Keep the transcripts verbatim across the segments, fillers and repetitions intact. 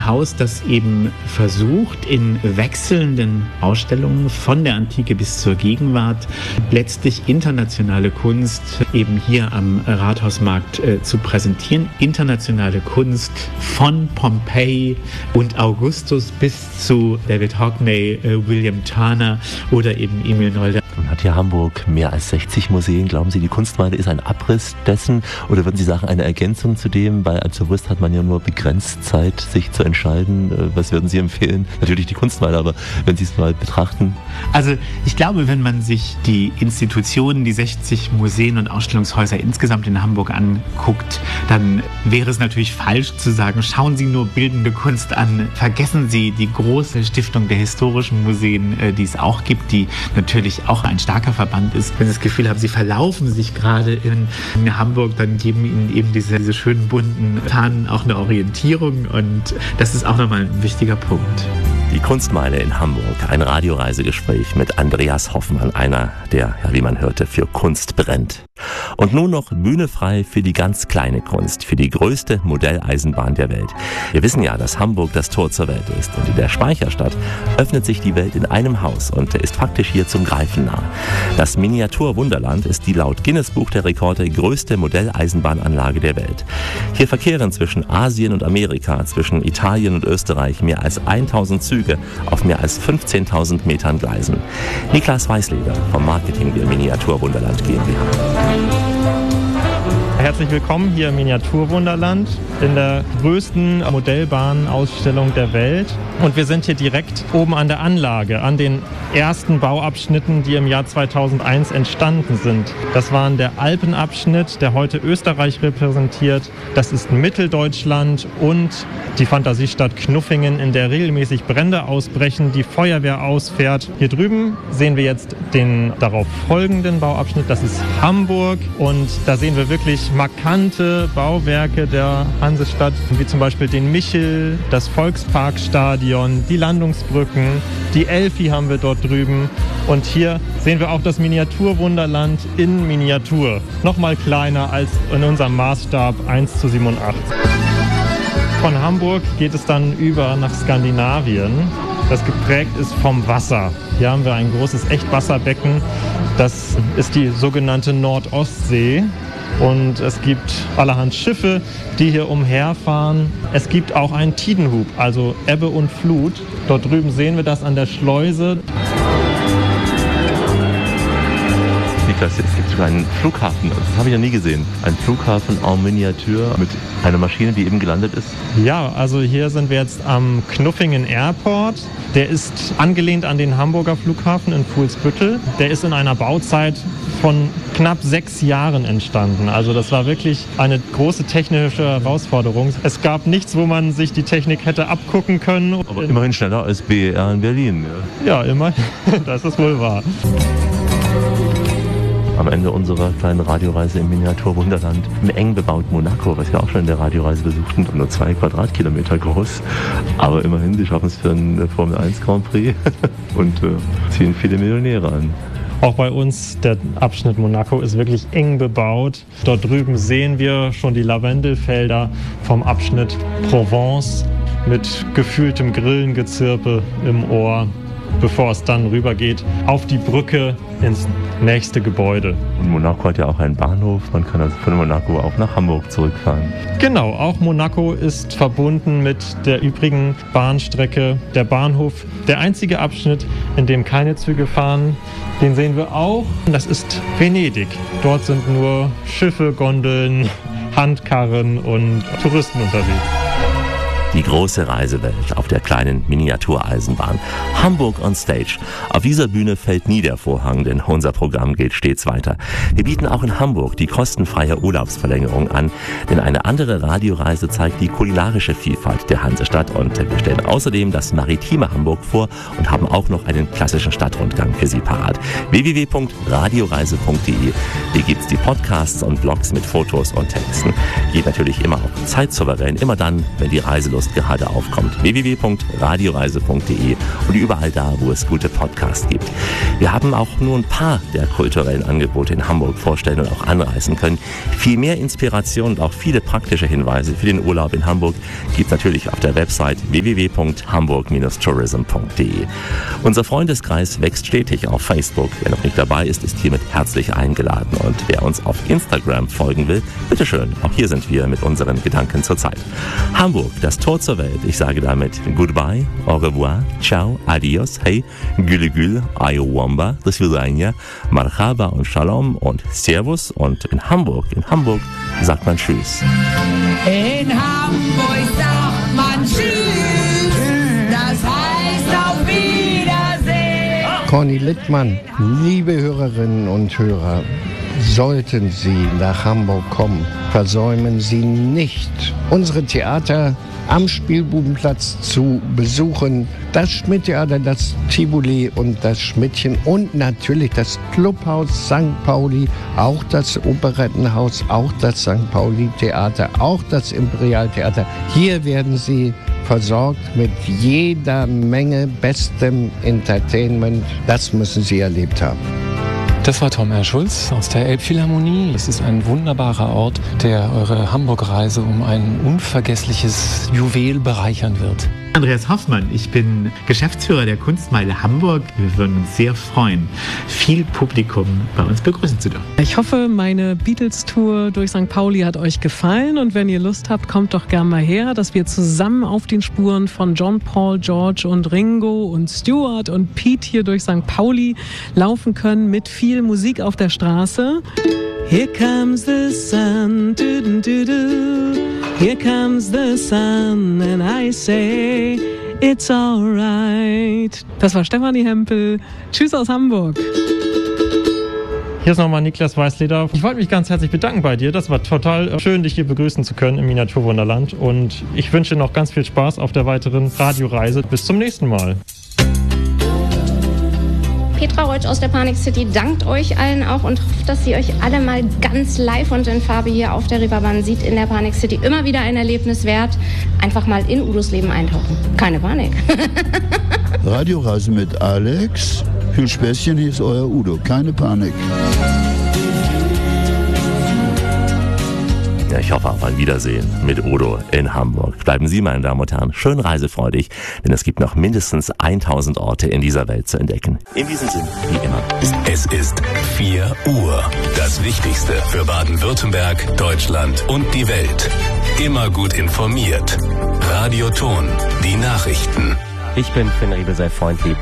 Haus, das eben versucht, in wechselnden Ausstellungen von der Antike bis zur Gegenwart letztlich internationale Kunst eben hier am Rathausmarkt äh, zu präsentieren. Internationale Kunst von Pompeji und Augustus bis zu David Hockney, äh, William Turner oder eben Emil Nolde. Nun hat hier Hamburg mehr als sechzig Museen. Glauben Sie, die Kunstmeile ist ein Abriss dessen? Oder würden Sie sagen, eine Ergänzung zu dem? Weil als Tourist hat man ja nur begrenzt Zeit, sich zu entscheiden. Was würden Sie empfehlen? Natürlich die Kunstmeile, aber wenn Sie es mal betrachten. Also ich glaube, wenn man sich die Institutionen, die sechzig Museen und Ausstellungshäuser insgesamt in Hamburg anguckt, dann wäre es natürlich falsch zu sagen, schauen Sie nur bildende Kunst an. Vergessen Sie die große Stiftung der historischen Museen, die es auch gibt, die natürlich auch ein starker Verband ist. Wenn Sie das Gefühl haben, Sie verlaufen sich gerade in, in Hamburg, dann geben Ihnen eben diese, diese schönen bunten Fahnen auch eine Orientierung und das ist auch nochmal ein wichtiger Punkt. Die Kunstmeile in Hamburg, ein Radioreisegespräch mit Andreas Hoffmann, einer, der, ja, wie man hörte, für Kunst brennt. Und nun noch Bühne frei für die ganz kleine Kunst, für die größte Modelleisenbahn der Welt. Wir wissen ja, dass Hamburg das Tor zur Welt ist und in der Speicherstadt öffnet sich die Welt in einem Haus und ist faktisch hier zum Greifen nah. Das Miniatur-Wunderland ist die laut Guinness Buch der Rekorde größte Modelleisenbahnanlage der Welt. Hier verkehren zwischen Asien und Amerika, zwischen Italien und Österreich mehr als tausend Züge auf mehr als fünfzehntausend Metern Gleisen. Niklas Weißleder vom Marketing der Miniatur-Wunderland GmbH. Herzlich willkommen hier im Miniaturwunderland in der größten Modellbahnausstellung der Welt. Und wir sind hier direkt oben an der Anlage, an den ersten Bauabschnitten, die im Jahr zweitausendeins entstanden sind. Das waren der Alpenabschnitt, der heute Österreich repräsentiert. Das ist Mitteldeutschland und die Fantasiestadt Knuffingen, in der regelmäßig Brände ausbrechen, die Feuerwehr ausfährt. Hier drüben sehen wir jetzt den darauf folgenden Bauabschnitt. Das ist Hamburg und da sehen wir wirklich markante Bauwerke der Hansestadt, wie zum Beispiel den Michel, das Volksparkstadion, die Landungsbrücken, die Elfi haben wir dort drüben. Und hier sehen wir auch das Miniaturwunderland in Miniatur. Nochmal kleiner als in unserem Maßstab eins zu siebenundachtzig. Von Hamburg geht es dann über nach Skandinavien, das geprägt ist vom Wasser. Hier haben wir ein großes Echtwasserbecken, das ist die sogenannte Nordostsee. Und es gibt allerhand Schiffe, die hier umherfahren. Es gibt auch einen Tidenhub, also Ebbe und Flut. Dort drüben sehen wir das an der Schleuse. Niklas, es gibt sogar einen Flughafen, das habe ich noch nie gesehen. Ein Flughafen en Miniatur mit einer Maschine, die eben gelandet ist. Ja, also hier sind wir jetzt am Knuffingen Airport. Der ist angelehnt an den Hamburger Flughafen in Fuhlsbüttel. Der ist in einer Bauzeit von knapp sechs Jahren entstanden. Also das war wirklich eine große technische Herausforderung. Es gab nichts, wo man sich die Technik hätte abgucken können. Aber immerhin schneller als B E R in Berlin. Ja, ja immerhin. Das ist wohl wahr. Am Ende unserer kleinen Radioreise im Miniaturwunderland im eng bebauten Monaco, was wir auch schon in der Radioreise besuchten, und nur zwei Quadratkilometer groß. Aber immerhin, sie schaffen es für einen Formel eins Grand Prix und äh, ziehen viele Millionäre an. Auch bei uns, der Abschnitt Monaco ist wirklich eng bebaut. Dort drüben sehen wir schon die Lavendelfelder vom Abschnitt Provence mit gefühltem Grillengezirpe im Ohr, bevor es dann rübergeht auf die Brücke ins nächste Gebäude. Und Monaco hat ja auch einen Bahnhof. Man kann also von Monaco auch nach Hamburg zurückfahren. Genau, auch Monaco ist verbunden mit der übrigen Bahnstrecke. Der Bahnhof, der einzige Abschnitt, in dem keine Züge fahren, den sehen wir auch. Das ist Venedig. Dort sind nur Schiffe, Gondeln, Handkarren und Touristen unterwegs. Die große Reisewelt auf der kleinen Miniatureisenbahn. Hamburg on Stage. Auf dieser Bühne fällt nie der Vorhang, denn unser Programm geht stets weiter. Wir bieten auch in Hamburg die kostenfreie Urlaubsverlängerung an, denn eine andere Radioreise zeigt die kulinarische Vielfalt der Hansestadt und wir stellen außerdem das maritime Hamburg vor und haben auch noch einen klassischen Stadtrundgang für Sie parat. w w w punkt radioreise punkt de. Hier gibt's die Podcasts und Blogs mit Fotos und Texten. Geht natürlich immer auch zeitsouverän, immer dann, wenn die Reiselust Lust gerade aufkommt. w w w punkt radioreise punkt d e und überall da, wo es gute Podcasts gibt. Wir haben auch nur ein paar der kulturellen Angebote in Hamburg vorstellen und auch anreißen können. Viel mehr Inspiration und auch viele praktische Hinweise für den Urlaub in Hamburg gibt es natürlich auf der Website w w w punkt hamburg Bindestrich tourism punkt d e. Unser Freundeskreis wächst stetig auf Facebook. Wer noch nicht dabei ist, ist hiermit herzlich eingeladen. Und wer uns auf Instagram folgen will, bitteschön, auch hier sind wir mit unseren Gedanken zur Zeit. Hamburg, das Tor zur Welt. Ich sage damit Goodbye, au revoir, ciao, adios, hey, güle gül, ayowamba, das Vidania, marhaba und shalom und servus. Und in Hamburg, in Hamburg sagt man Tschüss. In Hamburg sagt man Tschüss, das heißt auf Wiedersehen. Conny Littmann, liebe Hörerinnen und Hörer, sollten Sie nach Hamburg kommen, versäumen Sie nicht, unsere Theater am Spielbubenplatz zu besuchen. Das Schmidt-Theater, das Tivoli und das Schmidtchen und natürlich das Clubhaus Sankt Pauli, auch das Operettenhaus, auch das Sankt Pauli-Theater, auch das Imperialtheater. Hier werden Sie versorgt mit jeder Menge bestem Entertainment. Das müssen Sie erlebt haben. Das war Tom R. Schulz aus der Elbphilharmonie. Es ist ein wunderbarer Ort, der eure Hamburg-Reise um ein unvergessliches Juwel bereichern wird. Andreas Hoffmann, ich bin Geschäftsführer der Kunstmeile Hamburg. Wir würden uns sehr freuen, viel Publikum bei uns begrüßen zu dürfen. Ich hoffe, meine Beatles-Tour durch Sankt Pauli hat euch gefallen und wenn ihr Lust habt, kommt doch gern mal her, dass wir zusammen auf den Spuren von John, Paul, George und Ringo und Stuart und Pete hier durch Sankt Pauli laufen können mit viel Musik auf der Straße. Here comes the sun, du du du du. Here comes the sun and I say it's alright. Das war Stefanie Hempel. Tschüss aus Hamburg. Hier ist nochmal Niklas Weißleder. Ich wollte mich ganz herzlich bedanken bei dir. Das war total schön, dich hier begrüßen zu können im Miniaturwunderland. Und ich wünsche noch ganz viel Spaß auf der weiteren Radioreise. Bis zum nächsten Mal. Petra Reutsch aus der Panik City dankt euch allen auch und hofft, dass sie euch alle mal ganz live und in Farbe hier auf der Reeperbahn sieht in der Panik City. Immer wieder ein Erlebnis wert. Einfach mal in Udos Leben eintauchen. Keine Panik. Radioreise mit Alex. Viel Späßchen, hier ist euer Udo. Keine Panik. Ja, ich hoffe auf ein Wiedersehen mit Udo in Hamburg. Bleiben Sie, meine Damen und Herren, schön reisefreudig, denn es gibt noch mindestens tausend Orte in dieser Welt zu entdecken. In diesem Sinne, wie immer. Es ist vier Uhr. Das Wichtigste für Baden-Württemberg, Deutschland und die Welt. Immer gut informiert. Radio Ton, die Nachrichten. Ich bin Finn Riebel, sei freundlieb.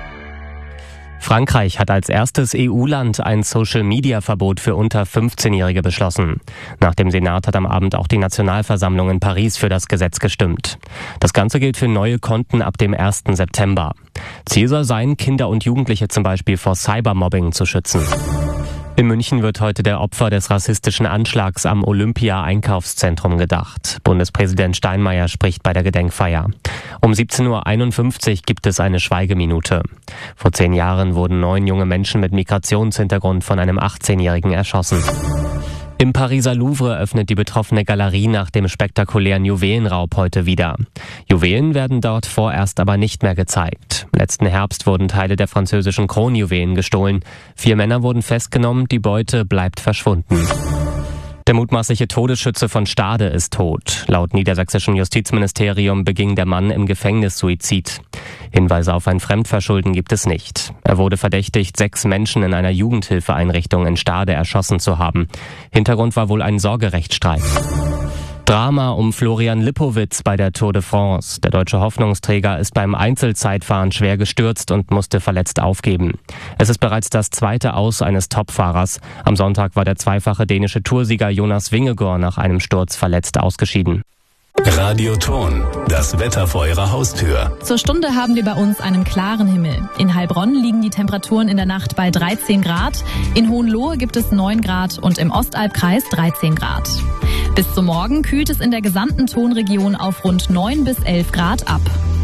Frankreich hat als erstes E U-Land ein Social-Media-Verbot für unter fünfzehnjährige beschlossen. Nach dem Senat hat am Abend auch die Nationalversammlung in Paris für das Gesetz gestimmt. Das Ganze gilt für neue Konten ab dem ersten September. Ziel soll sein, Kinder und Jugendliche zum Beispiel vor Cybermobbing zu schützen. In München wird heute der Opfer des rassistischen Anschlags am Olympia-Einkaufszentrum gedacht. Bundespräsident Steinmeier spricht bei der Gedenkfeier. Um siebzehn Uhr einundfünfzig gibt es eine Schweigeminute. Vor zehn Jahren wurden neun junge Menschen mit Migrationshintergrund von einem achtzehnjährigen erschossen. Im Pariser Louvre öffnet die betroffene Galerie nach dem spektakulären Juwelenraub heute wieder. Juwelen werden dort vorerst aber nicht mehr gezeigt. Letzten Herbst wurden Teile der französischen Kronjuwelen gestohlen. Vier Männer wurden festgenommen, die Beute bleibt verschwunden. Der mutmaßliche Todesschütze von Stade ist tot. Laut niedersächsischem Justizministerium beging der Mann im Gefängnis Suizid. Hinweise auf ein Fremdverschulden gibt es nicht. Er wurde verdächtigt, sechs Menschen in einer Jugendhilfeeinrichtung in Stade erschossen zu haben. Hintergrund war wohl ein Sorgerechtsstreit. Drama um Florian Lipowitz bei der Tour de France. Der deutsche Hoffnungsträger ist beim Einzelzeitfahren schwer gestürzt und musste verletzt aufgeben. Es ist bereits das zweite Aus eines Topfahrers. Am Sonntag war der zweifache dänische Toursieger Jonas Vingegaard nach einem Sturz verletzt ausgeschieden. Radio Ton, das Wetter vor Ihrer Haustür. Zur Stunde haben wir bei uns einen klaren Himmel. In Heilbronn liegen die Temperaturen in der Nacht bei dreizehn Grad. In Hohenlohe gibt es neun Grad und im Ostalbkreis dreizehn Grad. Bis zum Morgen kühlt es in der gesamten Tonregion auf rund neun bis elf Grad ab.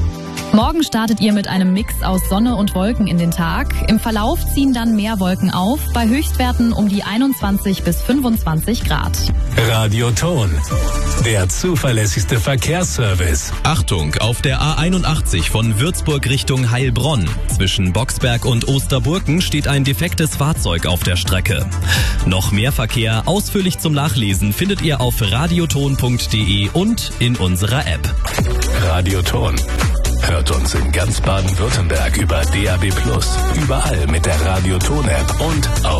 Morgen startet ihr mit einem Mix aus Sonne und Wolken in den Tag. Im Verlauf ziehen dann mehr Wolken auf, bei Höchstwerten um die einundzwanzig bis fünfundzwanzig Grad. Radioton, der zuverlässigste Verkehrsservice. Achtung, auf der A einundachtzig von Würzburg Richtung Heilbronn. Zwischen Boxberg und Osterburken steht ein defektes Fahrzeug auf der Strecke. Noch mehr Verkehr ausführlich zum Nachlesen findet ihr auf radioton punkt de und in unserer App. Radioton. Hört uns in ganz Baden-Württemberg über D A B plus, überall mit der Radioton-App und auf